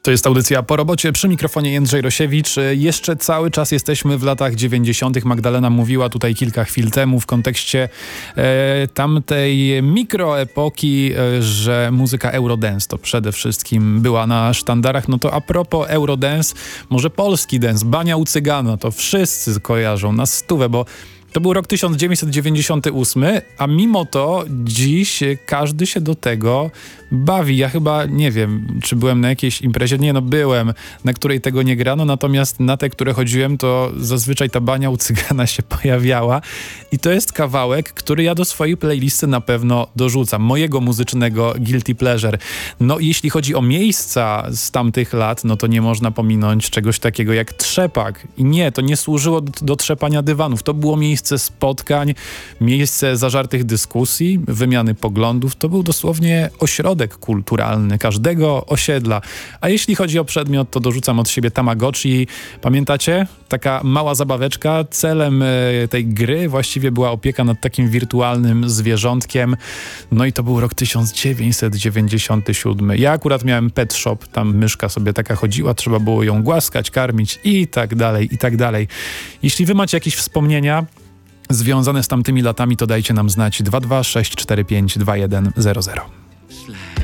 To jest audycja Po robocie, przy mikrofonie Jędrzej Rosiewicz. Jeszcze cały czas jesteśmy w latach 90. Magdalena mówiła tutaj kilka chwil temu w kontekście tamtej mikroepoki, że muzyka Eurodance to przede wszystkim była na sztandarach. No to a propos Eurodance, może polski dance, Bania u Cygana, to wszyscy kojarzą na stówę, bo to był rok 1998, a mimo to dziś każdy się do tego bawi. Ja chyba nie wiem, czy byłem na jakiejś imprezie. Nie, no byłem, na której tego nie grano, natomiast na te, które chodziłem, to zazwyczaj ta Bania u Cygana się pojawiała. I to jest kawałek, który ja do swojej playlisty na pewno dorzucam. Mojego muzycznego guilty pleasure. No jeśli chodzi o miejsca z tamtych lat, no to nie można pominąć czegoś takiego jak trzepak. I nie, to nie służyło do trzepania dywanów. To było miejsce spotkań, miejsce zażartych dyskusji, wymiany poglądów. To był dosłownie ośrodek kulturalny każdego osiedla. A jeśli chodzi o przedmiot, to dorzucam od siebie Tamagotchi. Pamiętacie? Taka mała zabaweczka. Celem tej gry właściwie była opieka nad takim wirtualnym zwierzątkiem. No i to był rok 1997. Ja akurat miałem pet shop, tam myszka sobie taka chodziła, trzeba było ją głaskać, karmić i tak dalej, i tak dalej. Jeśli wy macie jakieś wspomnienia związane z tamtymi latami, to dajcie nam znać 226452100.